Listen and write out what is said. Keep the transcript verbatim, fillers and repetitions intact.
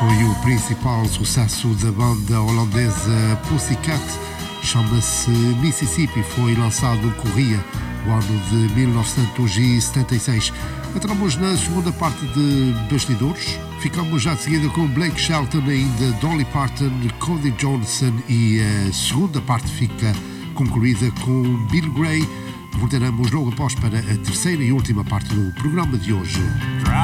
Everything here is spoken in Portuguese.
foi o principal sucesso da banda holandesa Pussycat. Chama-se Mississippi, foi lançado no Correia no ano de mil novecentos e setenta e seis. Entramos na segunda parte de Bastidores. Ficamos já de seguida com Blake Shelton, ainda Dolly Parton, Cody Johnson, e a segunda parte fica concluída com Bill Gray. Voltaremos logo após para a terceira e última parte do programa de hoje.